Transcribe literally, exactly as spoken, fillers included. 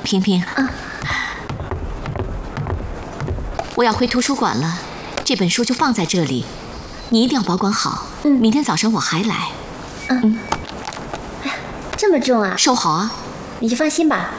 萍萍， 嗯， 我要回图书馆了，这本书就放在这里，你一定要保管好。嗯，明天早上我还来。 嗯，哎呀，这么重啊！ 收好啊， 你就放心吧。